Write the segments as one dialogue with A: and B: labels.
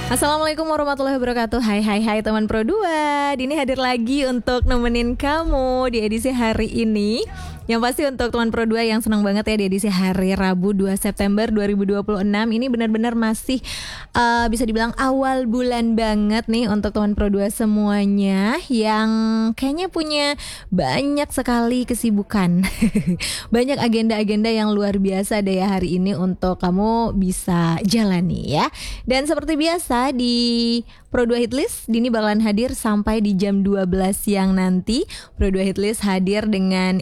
A: Assalamualaikum warahmatullahi wabarakatuh. Hai teman Pro 2. Dini hadir lagi untuk nemenin kamu di edisi hari ini. Yang pasti untuk teman Pro 2 yang senang banget ya di edisi hari Rabu 2 September 2026. Ini benar-benar masih bisa dibilang awal bulan banget nih untuk teman Pro 2 semuanya yang kayaknya punya banyak sekali kesibukan. Banyak agenda-agenda yang luar biasa deh ya hari ini untuk kamu bisa jalani ya. Dan seperti biasa di Pro 2 Hitlist, Dini bakalan hadir sampai di jam 12 siang nanti. Pro 2 Hitlist hadir dengan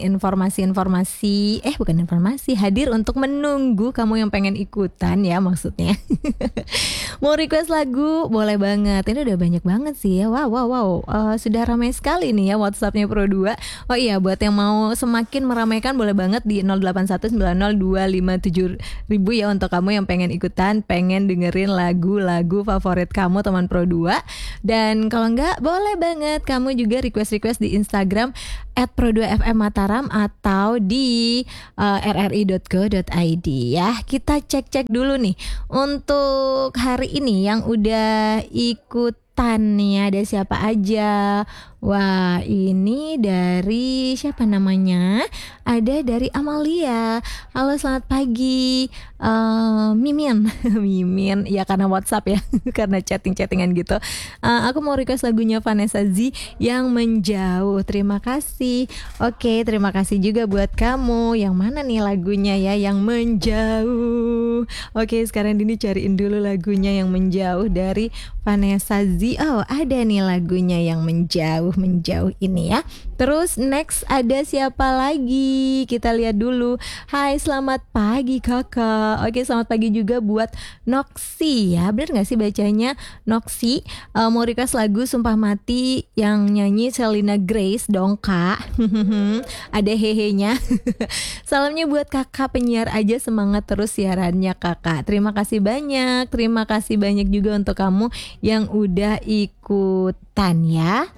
A: hadir untuk menunggu kamu yang pengen ikutan ya maksudnya. Mau request lagu boleh banget. Ini udah banyak banget sih ya. Wow. Sudah ramai sekali nih ya WhatsAppnya Pro 2. Oh iya, buat yang mau semakin meramaikan boleh banget di 08190257.000 ya untuk kamu yang pengen ikutan, pengen dengerin lagu-lagu favorit kamu teman Pro 2. Dan kalau enggak boleh banget kamu juga request di Instagram @pro2fmmataram atau di rri.co.id ya. Kita cek dulu nih untuk hari ini yang udah ikutan nih ada siapa aja. Wah, ini dari siapa namanya? Ada dari Amalia. Halo, selamat pagi. Mimin ya karena WhatsApp ya, karena chattingan gitu. Aku mau request lagunya Vanessa Z yang menjauh. Terima kasih. Oke, terima kasih juga buat kamu. Yang mana nih lagunya ya yang menjauh? Oke, sekarang Dini cariin dulu lagunya yang menjauh dari Vanessa Z. Oh, ada nih lagunya yang menjauh ini ya. Terus next ada siapa lagi? Kita lihat dulu. Hai, selamat pagi kakak. Oke, selamat pagi juga buat Noxy ya. Bener gak sih bacanya Noxy? Mau request lagu Sumpah Mati yang nyanyi Selena Grace dong kak. Ada hehenya. Salamnya buat kakak penyiar aja, semangat terus siarannya kakak. Terima kasih banyak. Terima kasih banyak juga untuk kamu yang udah ikutan ya.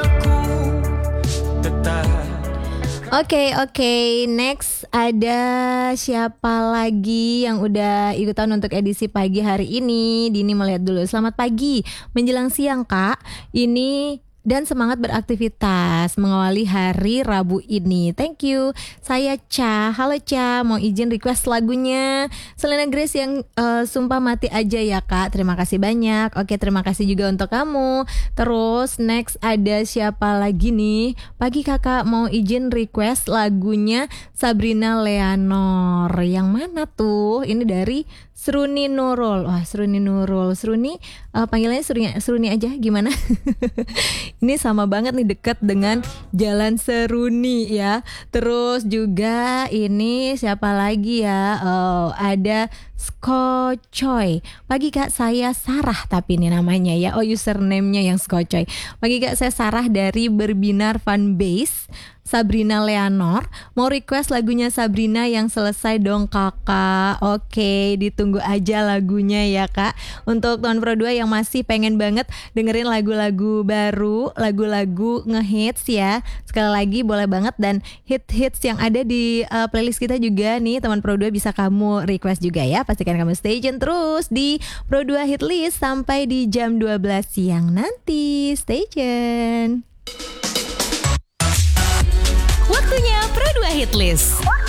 A: Oke, next ada siapa lagi yang udah ikutan untuk edisi pagi hari ini? Dini melihat dulu. Selamat pagi, menjelang siang kak. Ini dan semangat beraktivitas mengawali hari Rabu ini. Thank you. Saya Cha. Halo Cha, mau izin request lagunya Selena Grace yang Sumpah Mati aja ya kak. Terima kasih banyak. Oke, terima kasih juga untuk kamu. Terus next ada siapa lagi nih? Pagi kakak, mau izin request lagunya Sabrina Leonor. Yang mana tuh? Ini dari Sruni Nurul. Wah, Sruni Nurul. Sruni panggilannya Sruni aja gimana? Ini sama banget nih, dekat dengan Jalan Seruni ya. Terus juga ini siapa lagi ya? Ada Skocoy. Pagi kak, saya Sarah tapi ini namanya ya. Oh, username-nya yang Skocoy. Pagi kak, saya Sarah dari Berbinar Fanbase. Sabrina Leonor, mau request lagunya Sabrina yang selesai dong kakak. Oke, ditunggu aja lagunya ya kak. Untuk teman Pro 2 yang masih pengen banget dengerin lagu-lagu baru, lagu-lagu ngehits ya, sekali lagi boleh banget. Dan hit-hits yang ada di playlist kita juga nih teman Pro 2 bisa kamu request juga ya. Pastikan kamu stay tune terus di Pro 2 Hitlist sampai di jam 12 siang nanti. Stay tune.
B: Waktunya Pro 2 Hitlist.